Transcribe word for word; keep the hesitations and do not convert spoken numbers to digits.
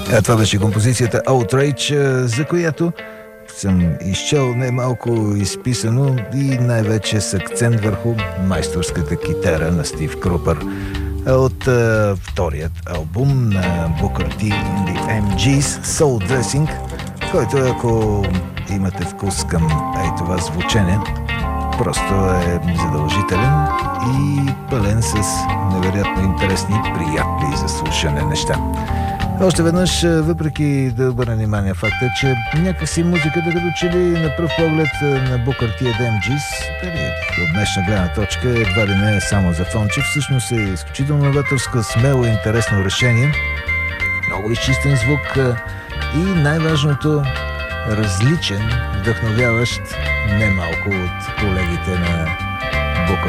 А това беше композицията Outrage, за която съм изчел немалко изписано и най-вече с акцент върху майсторската китара на Стив Крупър от uh, вторият албум на Booker T and the Ем Джийс Soul Dressing, който, ако имате вкус към ей това звучене, просто е задължителен и пълен с невероятно интересни, приятни за слушане неща. Още веднъж, въпреки да обърна внимание факта, че някакси музиката като че ли на пръв поглед на Booker T and the Ем Джийс, дали от днешна гледна точка едва ли не е само за фонче, всъщност е изключително новаторско, смело и интересно решение, много изчистен звук и най-важното различен, вдъхновяващ немалко от колегите на